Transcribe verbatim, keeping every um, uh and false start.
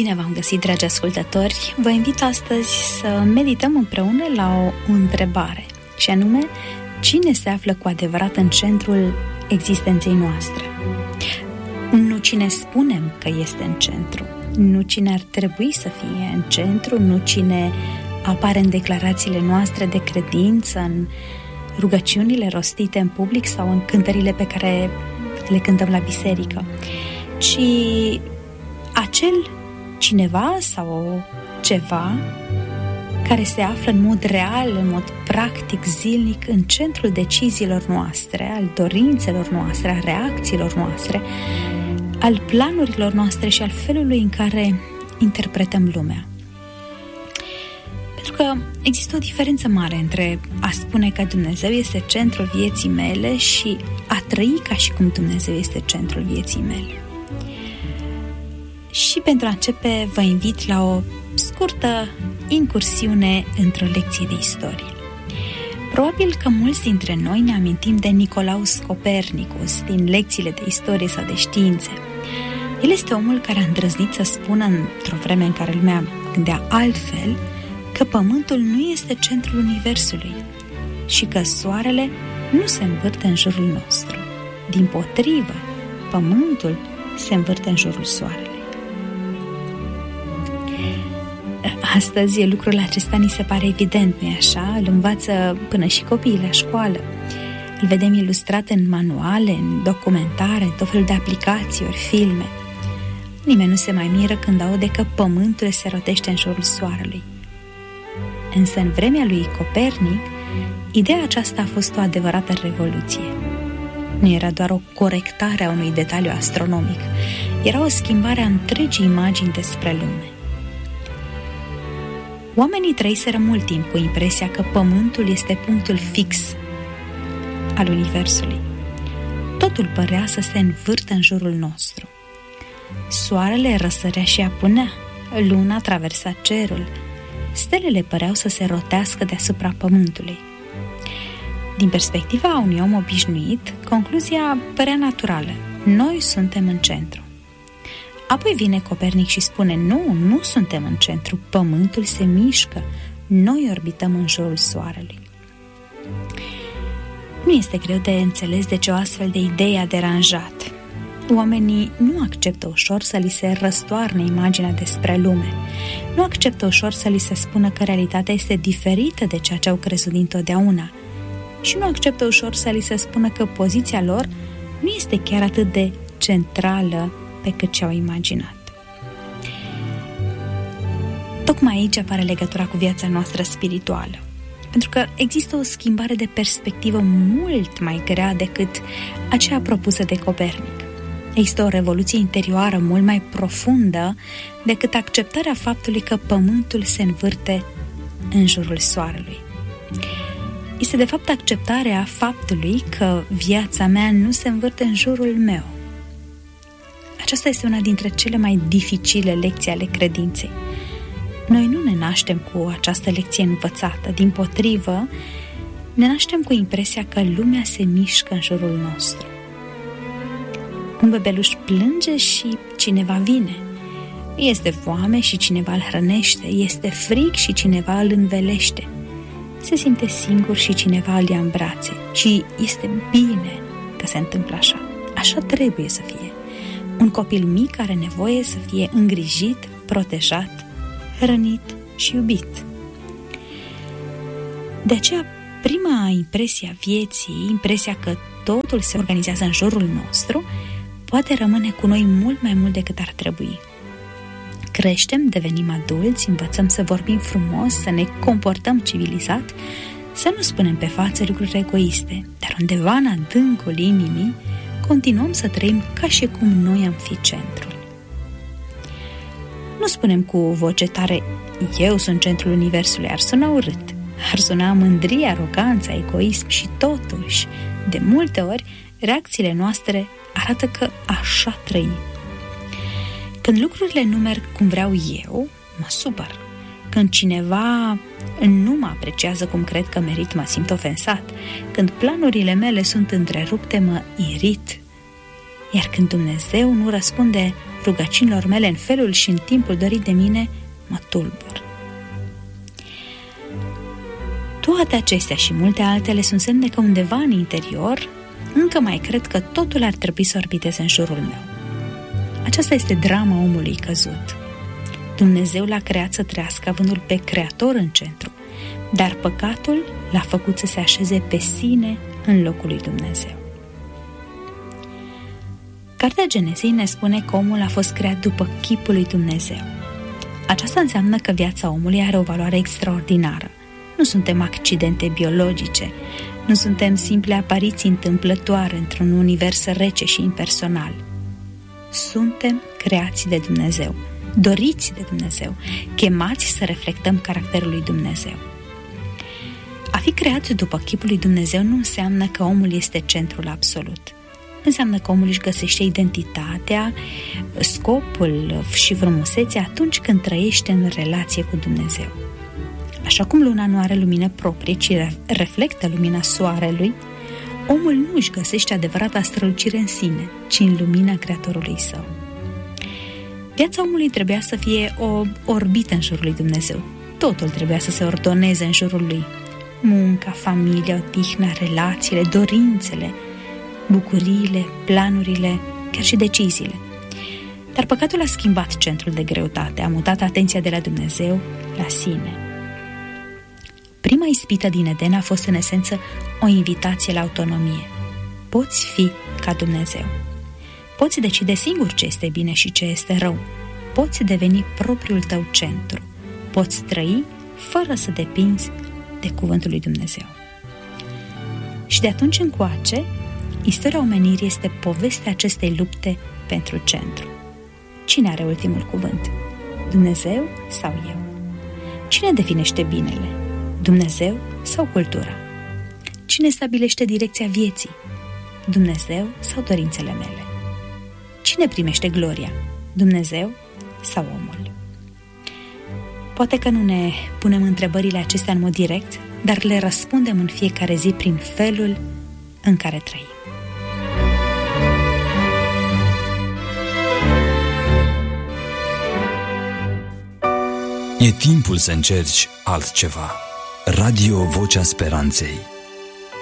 Bine v-am găsit, dragi ascultători! Vă invit astăzi să medităm împreună la o întrebare, și anume, cine se află cu adevărat în centrul existenței noastre? Nu cine spunem că este în centru, nu cine ar trebui să fie în centru, nu cine apare în declarațiile noastre de credință, în rugăciunile rostite în public sau în cântările pe care le cântăm la biserică, ci acel cineva sau ceva care se află în mod real, în mod practic, zilnic, în centrul deciziilor noastre, al dorințelor noastre, al reacțiilor noastre, al planurilor noastre și al felului în care interpretăm lumea. Pentru că există o diferență mare între a spune că Dumnezeu este centrul vieții mele și a trăi ca și cum Dumnezeu este centrul vieții mele. Și pentru a începe, vă invit la o scurtă incursiune într-o lecție de istorie. Probabil că mulți dintre noi ne amintim de Nicolaus Copernicus din lecțiile de istorie sau de științe. El este omul care a îndrăznit să spună, într-o vreme în care lumea gândea altfel, că Pământul nu este centrul Universului și că Soarele nu se învârte în jurul nostru. Dimpotrivă, Pământul se învârte în jurul Soarelui. Astăzi lucrul acesta ni se pare evident, nu-i așa? Îl învață până și copiii la școală. Îl vedem ilustrat în manuale, în documentare, în tot felul de aplicații ori filme. Nimeni nu se mai miră când aude că Pământul se rotește în jurul Soarelui. Însă în vremea lui Copernic, ideea aceasta a fost o adevărată revoluție. Nu era doar o corectare a unui detaliu astronomic, era o schimbare a întregii imagini despre lume. Oamenii trăiseră mult timp cu impresia că Pământul este punctul fix al Universului. Totul părea să se învârtă în jurul nostru. Soarele răsărea și apunea, luna traversa cerul, stelele păreau să se rotească deasupra Pământului. Din perspectiva unui om obișnuit, concluzia părea naturală. Noi suntem în centru. Apoi vine Copernic și spune, nu, nu suntem în centru, Pământul se mișcă, noi orbităm în jurul Soarelui. Nu este greu de înțeles de ce o astfel de idee a deranjat. Oamenii nu acceptă ușor să li se răstoarne imaginea despre lume. Nu acceptă ușor să li se spună că realitatea este diferită de ceea ce au crezut dintotdeauna. Și nu acceptă ușor să li se spună că poziția lor nu este chiar atât de centrală pe cât ce-au imaginat. Tocmai aici apare legătura cu viața noastră spirituală. Pentru că există o schimbare de perspectivă mult mai grea decât aceea propusă de Copernic. Există o revoluție interioară mult mai profundă decât acceptarea faptului că Pământul se învârte în jurul Soarelui. Este de fapt acceptarea faptului că viața mea nu se învârte în jurul meu. Aceasta este una dintre cele mai dificile lecții ale credinței. Noi nu ne naștem cu această lecție învățată, dimpotrivă, ne naștem cu impresia că lumea se mișcă în jurul nostru. Un bebeluș plânge și cineva vine. Este foame și cineva îl hrănește, este frig și cineva îl învelește. Se simte singur și cineva îl ia în brațe. Și este bine că se întâmplă așa. Așa trebuie să fie. Un copil mic are nevoie să fie îngrijit, protejat, hrănit și iubit. De aceea, prima impresie a vieții, impresia că totul se organizează în jurul nostru, poate rămâne cu noi mult mai mult decât ar trebui. Creștem, devenim adulți, învățăm să vorbim frumos, să ne comportăm civilizat, să nu spunem pe față lucruri egoiste, dar undeva în adâncul inimii continuăm să trăim ca și cum noi am fi centrul. Nu spunem cu voce tare, eu sunt centrul Universului, ar suna urât, ar suna mândrie, aroganță, egoism și totuși, de multe ori, reacțiile noastre arată că așa trăim. Când lucrurile nu merg cum vreau eu, mă supăr. Când cineva nu mă apreciază cum cred că merit, mă simt ofensat. Când planurile mele sunt întrerupte, mă irit. Iar când Dumnezeu nu răspunde rugăciunilor mele în felul și în timpul dorit de mine, mă tulbur. Toate acestea și multe altele sunt semne că undeva în interior încă mai cred că totul ar trebui să orbiteze în jurul meu. Aceasta este drama omului căzut. Dumnezeu l-a creat să trăiască avându-l pe Creator în centru, dar păcatul l-a făcut să se așeze pe sine în locul lui Dumnezeu. Cartea Genezei ne spune că omul a fost creat după chipul lui Dumnezeu. Aceasta înseamnă că viața omului are o valoare extraordinară. Nu suntem accidente biologice, nu suntem simple apariții întâmplătoare într-un univers rece și impersonal. Suntem creați de Dumnezeu, doriți de Dumnezeu, chemați să reflectăm caracterul lui Dumnezeu. A fi creat după chipul lui Dumnezeu nu înseamnă că omul este centrul absolut. Înseamnă că omul își găsește identitatea, scopul și frumusețea atunci când trăiește în relație cu Dumnezeu. Așa cum luna nu are lumină proprie, ci reflectă lumina soarelui, omul nu își găsește adevărata strălucire în sine, ci în lumina Creatorului său. Viața omului trebuia să fie o orbită în jurul lui Dumnezeu. Totul trebuia să se ordoneze în jurul lui. Munca, familia, odihna, relațiile, dorințele, bucuriile, planurile, chiar și deciziile. Dar păcatul a schimbat centrul de greutate, a mutat atenția de la Dumnezeu la sine. Prima ispită din Eden a fost în esență o invitație la autonomie. Poți fi ca Dumnezeu. Poți decide singur ce este bine și ce este rău. Poți deveni propriul tău centru. Poți trăi fără să depinzi de cuvântul lui Dumnezeu. Și de atunci încoace, istoria omenirii este povestea acestei lupte pentru centru. Cine are ultimul cuvânt? Dumnezeu sau eu? Cine definește binele? Dumnezeu sau cultura? Cine stabilește direcția vieții? Dumnezeu sau dorințele mele? Cine primește gloria? Dumnezeu sau omul? Poate că nu ne punem întrebările acestea în mod direct, dar le răspundem în fiecare zi prin felul în care trăim. E timpul să încerci altceva. Radio Vocea Speranței.